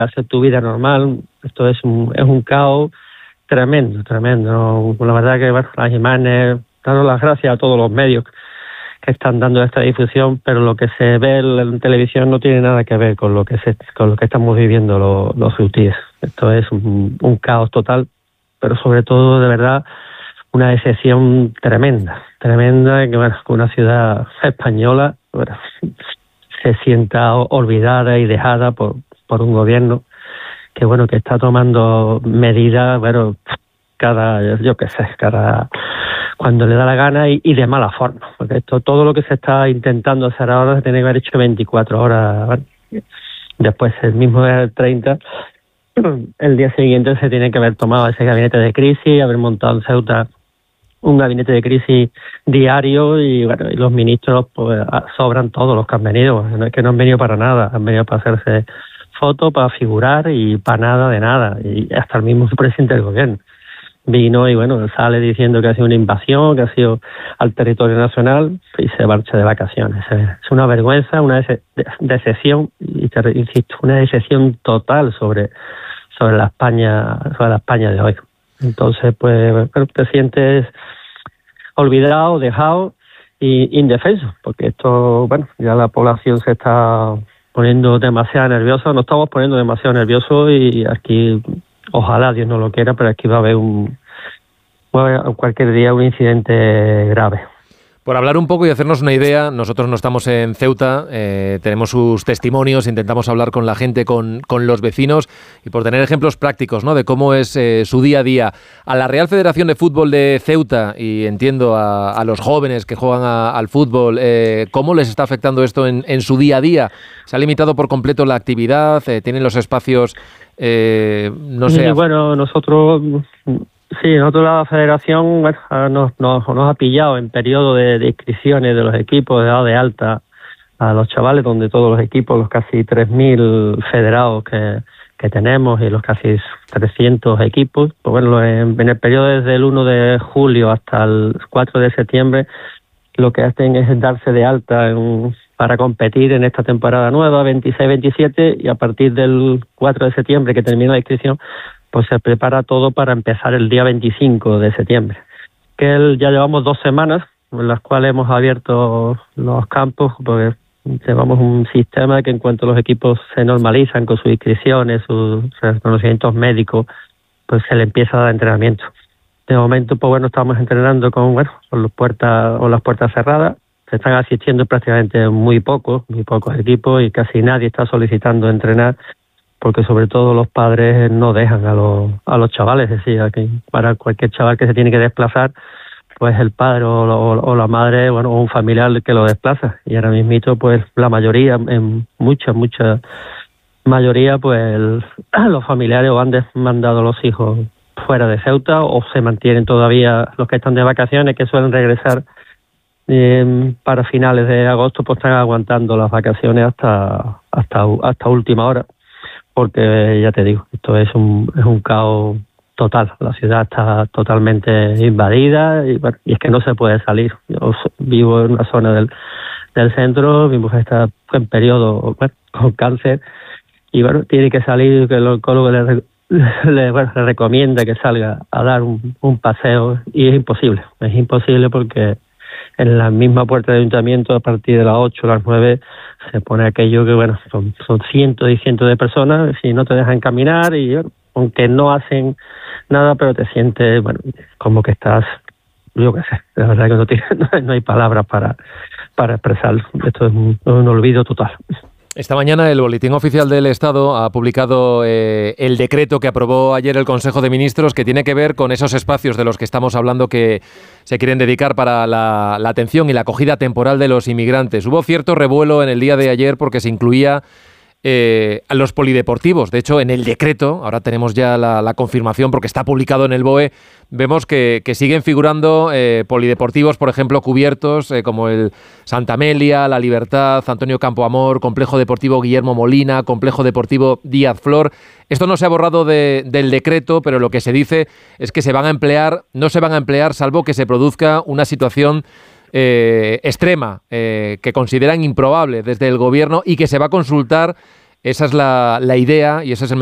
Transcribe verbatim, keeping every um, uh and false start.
hacer tu vida normal. Esto es un, es un caos tremendo, tremendo. La verdad que, bueno, las imágenes, dando las gracias a todos los medios que están dando esta difusión, pero lo que se ve en televisión no tiene nada que ver con lo que se, con lo que estamos viviendo los, los ceutíes. Esto es un, un caos total, pero sobre todo, de verdad, una decepción tremenda, tremenda, que bueno, una ciudad española, bueno, se sienta olvidada y dejada por, por un gobierno que, bueno, que está tomando medidas, bueno, cada, yo qué sé, cada cuando le da la gana y, y de mala forma, porque esto, todo lo que se está intentando hacer ahora se tiene que haber hecho veinticuatro horas, ¿vale? Después el mismo día del treinta, el día siguiente se tiene que haber tomado ese gabinete de crisis, haber montado en Ceuta un gabinete de crisis diario y, bueno, y los ministros pues sobran todos los que han venido, no es que no han venido para nada, han venido para hacerse fotos, para figurar y para nada de nada, y hasta el mismo presidente del gobierno vino y, bueno, sale diciendo que ha sido una invasión, que ha sido al territorio nacional y se marcha de vacaciones. Es una vergüenza, una decepción, y te insisto, una decepción total sobre, sobre la España, sobre la España de hoy. Entonces, pues, te sientes olvidado, dejado e indefenso, porque esto, bueno, ya la población se está poniendo demasiado nerviosa, nos estamos poniendo demasiado nerviosos y aquí, ojalá Dios no lo quiera, pero aquí va a haber un, va a haber cualquier día un incidente grave. Por hablar un poco y hacernos una idea, nosotros no estamos en Ceuta, eh, tenemos sus testimonios, intentamos hablar con la gente, con, con los vecinos, y por tener ejemplos prácticos, ¿no?, de cómo es eh, su día a día. A la Real Federación de Fútbol de Ceuta, y entiendo a, a los jóvenes que juegan a, al fútbol, eh, ¿cómo les está afectando esto en, en su día a día? ¿Se ha limitado por completo la actividad? Eh, ¿Tienen los espacios, eh, no sé? Sí, bueno, nosotros... Sí, nosotros la federación, bueno, nos, nos, nos ha pillado en periodo de, de inscripciones de los equipos, de dado de alta a los chavales, donde todos los equipos, los casi tres mil federados que, que tenemos y los casi trescientos equipos, pues bueno, en, en el periodo desde el uno de julio hasta el cuatro de septiembre, lo que hacen es darse de alta en, para competir en esta temporada nueva, veintiséis veintisiete, y a partir del cuatro de septiembre, que termina la inscripción, pues se prepara todo para empezar el día veinticinco de septiembre. Que el, ya llevamos dos semanas en las cuales hemos abierto los campos, porque llevamos un sistema que en cuanto los equipos se normalizan con sus inscripciones, sus reconocimientos médicos, pues se le empieza a dar entrenamiento. De momento, pues bueno, estamos entrenando con, bueno, con las puertas, con las puertas cerradas. Se están asistiendo prácticamente muy pocos, muy pocos equipos, y casi nadie está solicitando entrenar, porque sobre todo los padres no dejan a los a los chavales. Es decir, que para cualquier chaval que se tiene que desplazar, pues el padre o, o, o la madre, bueno, o un familiar que lo desplaza. Y ahora mismito, pues la mayoría, en mucha, mucha mayoría, pues el, los familiares o han mandado a los hijos fuera de Ceuta, o se mantienen todavía los que están de vacaciones, que suelen regresar eh, para finales de agosto, pues están aguantando las vacaciones hasta hasta hasta última hora. Porque ya te digo, esto es un es un caos total. La ciudad está totalmente invadida y, bueno, y es que no se puede salir. Yo vivo en una zona del, del centro, mi mujer está en periodo, bueno, con cáncer, y bueno, tiene que salir, que el oncólogo le, le, bueno, le recomienda que salga a dar un, un paseo, y es imposible, es imposible porque en la misma puerta del ayuntamiento, a partir de las ocho o las nueve, se pone aquello que, bueno, son, son cientos y cientos de personas, y no te dejan caminar, y bueno, aunque no hacen nada, pero te sientes, bueno, como que estás, yo qué sé, la verdad que no, tiene, no hay palabras para, para expresarlo. Esto es un, un olvido total. Esta mañana el Boletín Oficial del Estado ha publicado eh, el decreto que aprobó ayer el Consejo de Ministros, que tiene que ver con esos espacios de los que estamos hablando que se quieren dedicar para la, la atención y la acogida temporal de los inmigrantes. Hubo cierto revuelo en el día de ayer porque se incluía eh, a los polideportivos. De hecho, en el decreto, ahora tenemos ya la, la confirmación porque está publicado en el B O E, vemos que, que siguen figurando eh, polideportivos, por ejemplo, cubiertos, eh, como el Santa Amelia, La Libertad, Antonio Campoamor, Complejo Deportivo Guillermo Molina, Complejo Deportivo Díaz Flor. Esto no se ha borrado de, del decreto, pero lo que se dice es que se van a emplear, no se van a emplear salvo que se produzca una situación eh, extrema, eh, que consideran improbable desde el Gobierno, y que se va a consultar Esa es la, la idea y ese es el